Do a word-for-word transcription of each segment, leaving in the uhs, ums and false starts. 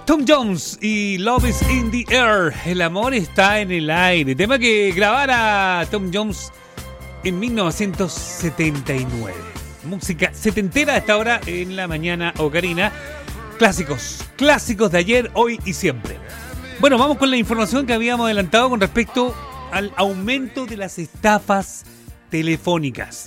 Tom Jones y Love is in the Air. El amor está en el aire. Tema que grabara Tom Jones en mil novecientos setenta y nueve. Música setentera a esta hora en la mañana ocarina. Clásicos, clásicos de ayer, hoy y siempre. Bueno, vamos con la información que habíamos adelantado con respecto al aumento de las estafas telefónicas.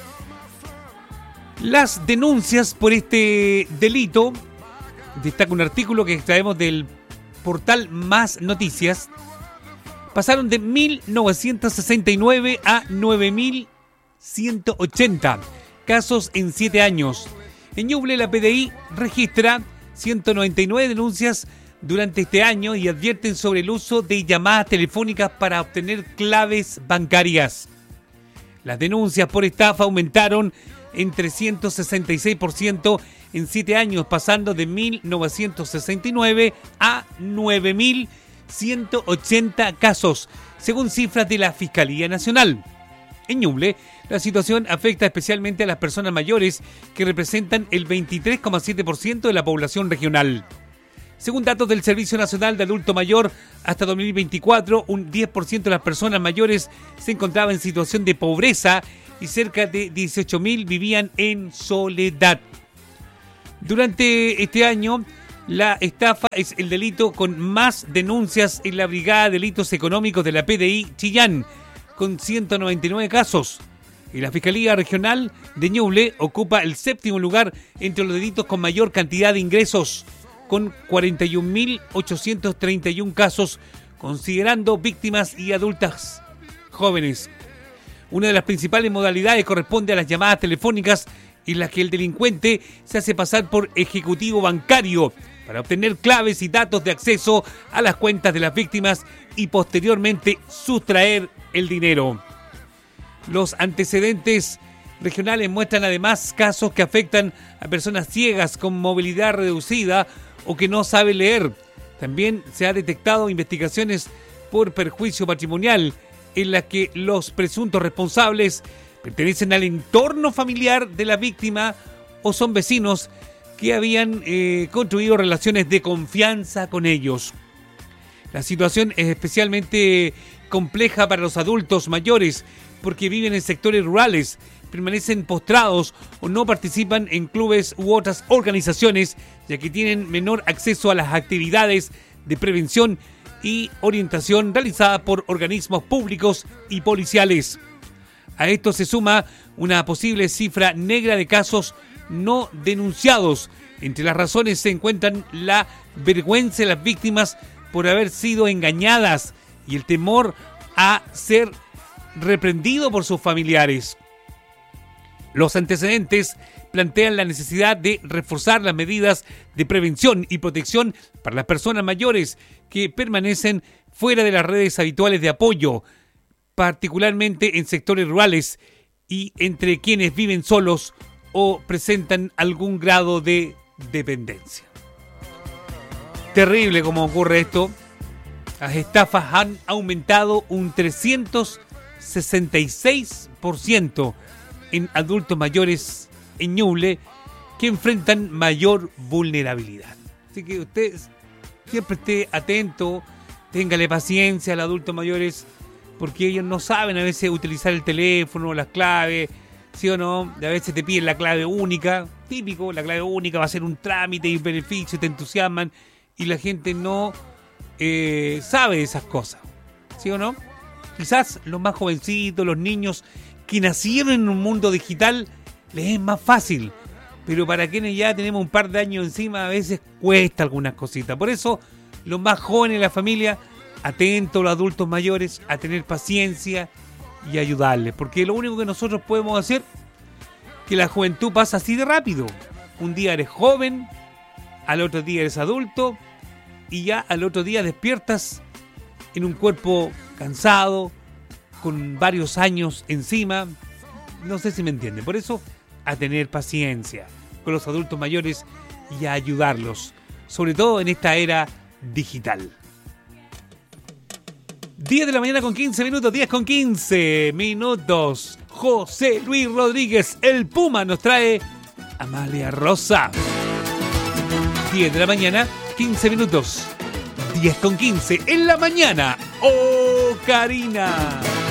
Las denuncias por este delito, destaca un artículo que extraemos del portal Más Noticias, pasaron de mil novecientos sesenta y nueve a nueve mil ciento ochenta casos en siete años. En Ñuble, la P D I registra ciento noventa y nueve denuncias durante este año y advierten sobre el uso de llamadas telefónicas para obtener claves bancarias. Las denuncias por estafa aumentaron en trescientos sesenta y seis por ciento en siete años, pasando de mil novecientos sesenta y nueve a nueve mil ciento ochenta casos, según cifras de la Fiscalía Nacional. En Ñuble, la situación afecta especialmente a las personas mayores, que representan el veintitrés coma siete por ciento de la población regional. Según datos del Servicio Nacional de Adulto Mayor, hasta dos mil veinticuatro, un diez por ciento de las personas mayores se encontraba en situación de pobreza y cerca de dieciocho mil vivían en soledad. Durante este año, la estafa es el delito con más denuncias en la Brigada de Delitos Económicos de la P D I Chillán, con ciento noventa y nueve casos. Y la Fiscalía Regional de Ñuble ocupa el séptimo lugar entre los delitos con mayor cantidad de ingresos, con cuarenta y un mil ochocientos treinta y uno casos, considerando víctimas y adultas jóvenes. Una de las principales modalidades corresponde a las llamadas telefónicas, en las que el delincuente se hace pasar por ejecutivo bancario para obtener claves y datos de acceso a las cuentas de las víctimas y posteriormente sustraer el dinero. Los antecedentes regionales muestran además casos que afectan a personas ciegas con movilidad reducida o que no saben leer. También se ha detectado investigaciones por perjuicio patrimonial en las que los presuntos responsables pertenecen al entorno familiar de la víctima o son vecinos que habían eh, construido relaciones de confianza con ellos. La situación es especialmente compleja para los adultos mayores porque viven en sectores rurales, permanecen postrados o no participan en clubes u otras organizaciones, ya que tienen menor acceso a las actividades de prevención y orientación realizadas por organismos públicos y policiales. A esto se suma una posible cifra negra de casos no denunciados. Entre las razones se encuentran la vergüenza de las víctimas por haber sido engañadas y el temor a ser reprendido por sus familiares. Los antecedentes plantean la necesidad de reforzar las medidas de prevención y protección para las personas mayores que permanecen fuera de las redes habituales de apoyo, particularmente en sectores rurales y entre quienes viven solos o presentan algún grado de dependencia. Terrible como ocurre esto. Las estafas han aumentado un trescientos sesenta y seis por ciento en adultos mayores en Ñuble, que enfrentan mayor vulnerabilidad. Así que usted siempre esté atento, téngale paciencia a los adultos mayores, porque ellos no saben a veces utilizar el teléfono, las claves, ¿sí o no? A veces te piden la clave única, típico, la clave única va a ser un trámite y un beneficio, te entusiasman, y la gente no eh, sabe esas cosas, ¿sí o no? Quizás los más jovencitos, los niños que nacieron en un mundo digital, les es más fácil, pero para quienes ya tenemos un par de años encima, a veces cuesta algunas cositas. Por eso, los más jóvenes de la familia, atentos a los adultos mayores, a tener paciencia y ayudarles, porque lo único que nosotros podemos hacer, que la juventud pasa así de rápido. Un día eres joven, al otro día eres adulto, y ya al otro día despiertas en un cuerpo cansado, con varios años encima. No sé si me entienden. Por eso, a tener paciencia con los adultos mayores y a ayudarlos, sobre todo en esta era digital. diez de la mañana con quince minutos, diez con quince minutos. José Luis Rodríguez, el Puma, nos trae Amalia Rosa. diez de la mañana, quince minutos. diez con quince en la mañana. ¡Oh, Karina!